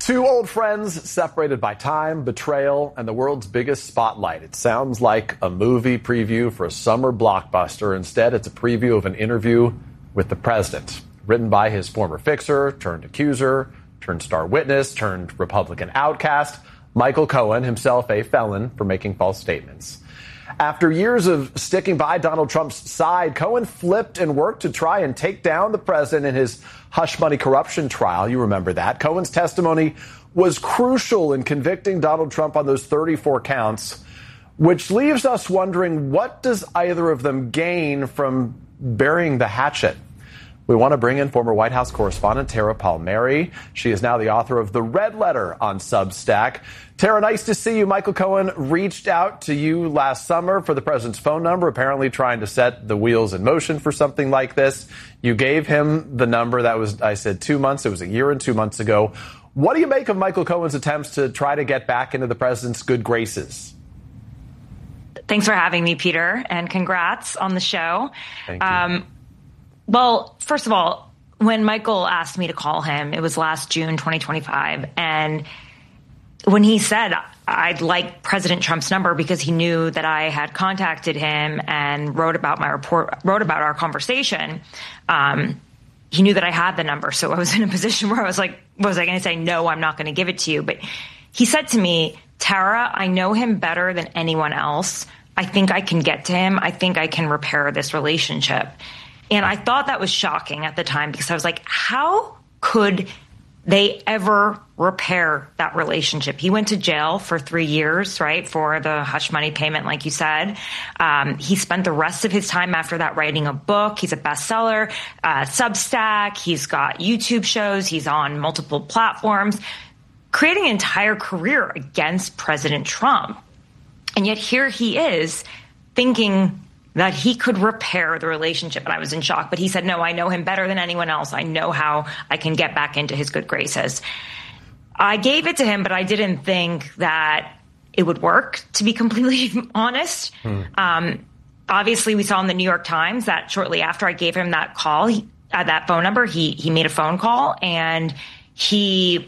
Two old friends separated by time, betrayal, and the world's biggest spotlight. It sounds like a movie preview for a summer blockbuster. Instead, it's a preview of an interview with the president, written by his former fixer, turned accuser, turned star witness, turned Republican outcast, Michael Cohen, himself a felon for making false statements. After years of sticking by Donald Trump's side, Cohen flipped and worked to try and take down the president in his hush money corruption trial. You remember that. Cohen's testimony was crucial in convicting Donald Trump on those 34 counts, which leaves us wondering, what does either of them gain from burying the hatchet? We want to bring in former White House correspondent Tara Palmieri. She is now the author of The Red Letter on Substack. Tara, nice to see you. Michael Cohen reached out to you last summer for the president's phone number, apparently trying to set the wheels in motion for something like this. You gave him the number. That was, I said, 2 months. It was a year and 2 months ago. What do you make of Michael Cohen's attempts to try to get back into the president's good graces? Thanks for having me, Peter, and congrats on the show. Thank you. Well, first of all, when Michael asked me to call him, it was last June 2025. And when he said I'd like President Trump's number because he knew that I had contacted him and wrote about our conversation, he knew that I had the number. So I was in a position where I was like, was I going to say, no, I'm not going to give it to you? But he said to me, Tara, I know him better than anyone else. I think I can get to him. I think I can repair this relationship. And I thought that was shocking at the time because I was like, how could they ever repair that relationship? He went to jail for 3 years, right, for the hush money payment, like you said. He spent the rest of his time after that writing a book. He's a bestseller, Substack. He's got YouTube shows. He's on multiple platforms, creating an entire career against President Trump. And yet here he is thinking that he could repair the relationship. And I was in shock. But he said, no, I know him better than anyone else. I know how I can get back into his good graces. I gave it to him, but I didn't think that it would work, to be completely honest. Obviously, we saw in the New York Times that shortly after I gave him that call, that phone number, he made a phone call, and he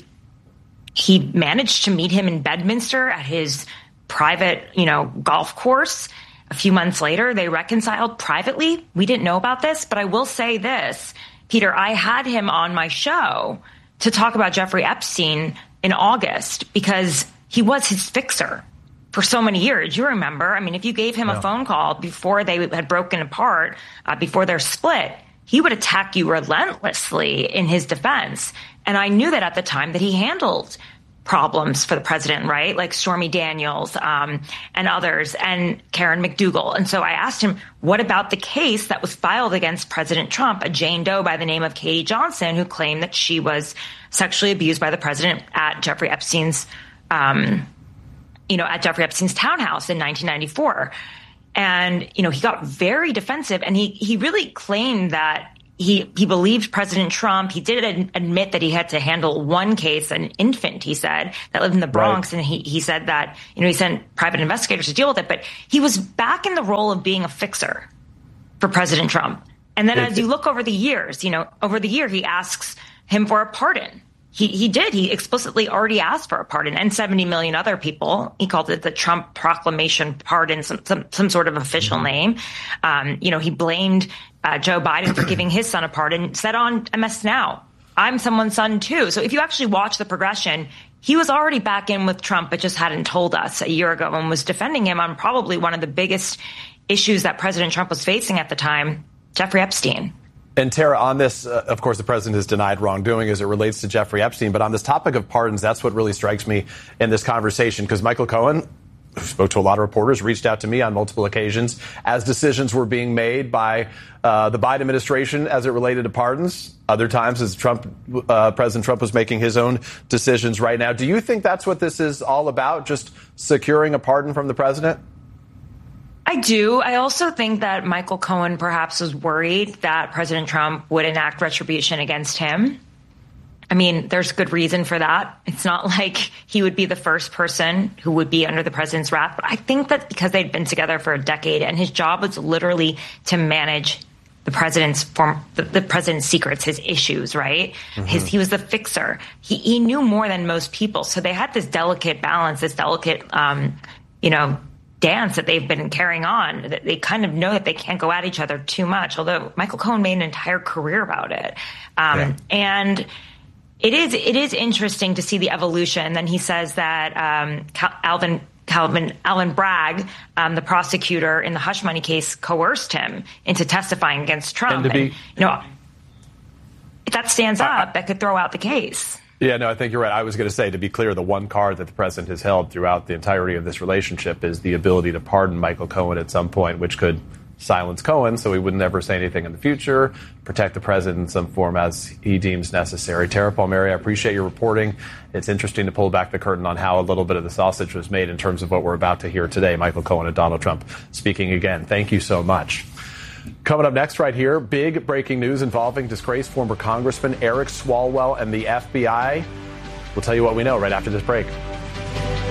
managed to meet him in Bedminster at his private, golf course. A few months later, they reconciled privately. We didn't know about this, but I will say this, Peter, I had him on my show to talk about Jeffrey Epstein in August because he was his fixer for so many years. You remember, I mean, if you gave him a phone call before they had broken apart, before their split, he would attack you relentlessly in his defense. And I knew that at the time that he handled problems for the president, right? Like Stormy Daniels and others, and Karen McDougal. And so I asked him, what about the case that was filed against President Trump, a Jane Doe by the name of Katie Johnson, who claimed that she was sexually abused by the president at Jeffrey Epstein's, at Jeffrey Epstein's townhouse in 1994. And, he got very defensive, and he really claimed that he believed President Trump. He did admit that he had to handle one case, an infant, he said, that lived in the Bronx. Right. And he said that, he sent private investigators to deal with it. But he was back in the role of being a fixer for President Trump. And then as you look over the years, over the year, he asks him for a pardon. He did. He explicitly already asked for a pardon, and 70 million other people. He called it the Trump Proclamation Pardon, some sort of official name. He blamed Joe Biden for giving his son a pardon, said on MS Now, I'm someone's son too. So if you actually watch the progression, he was already back in with Trump, but just hadn't told us a year ago, and was defending him on probably one of the biggest issues that President Trump was facing at the time, Jeffrey Epstein. And Tara, on this, of course, the president has denied wrongdoing as it relates to Jeffrey Epstein. But on this topic of pardons, that's what really strikes me in this conversation, because Michael Cohen, who spoke to a lot of reporters, reached out to me on multiple occasions as decisions were being made by the Biden administration as it related to pardons. Other times as President Trump was making his own decisions right now. Do you think that's what this is all about, just securing a pardon from the president? I do. I also think that Michael Cohen perhaps was worried that President Trump would enact retribution against him. I mean, there's good reason for that. It's not like he would be the first person who would be under the president's wrath. But I think that because they'd been together for a decade and his job was literally to manage the president's secrets, his issues, right? He was the fixer. He knew more than most people. So they had this delicate balance, this delicate, dance that they've been carrying on. They kind of know that they can't go at each other too much, although Michael Cohen made an entire career about it. And it is interesting to see the evolution. Then he says that Alvin Bragg, the prosecutor in the hush money case, coerced him into testifying against Trump. And if that stands up, that could throw out the case. Yeah, no, I think you're right. I was going to say, to be clear, the one card that the president has held throughout the entirety of this relationship is the ability to pardon Michael Cohen at some point, which could silence Cohen so he would never say anything in the future, protect the president in some form as he deems necessary. Tara Palmieri, I appreciate your reporting. It's interesting to pull back the curtain on how a little bit of the sausage was made in terms of what we're about to hear today. Michael Cohen and Donald Trump speaking again. Thank you so much. Coming up next right here, big breaking news involving disgraced former Congressman Eric Swalwell and the FBI. We'll tell you what we know right after this break.